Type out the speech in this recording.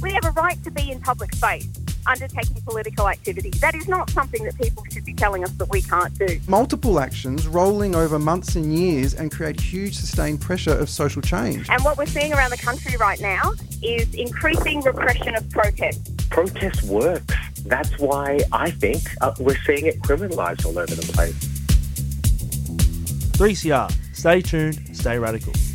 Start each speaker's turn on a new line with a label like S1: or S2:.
S1: We have a right to be in public space undertaking political activity. That is not something that people should be telling us that we can't do.
S2: Multiple actions rolling over months and years and create huge sustained pressure of social change.
S1: And what we're seeing around the country right now is increasing repression of protest.
S3: Protest works. That's why I think we're seeing it criminalised all over the place.
S4: 3CR. Stay tuned, stay radical.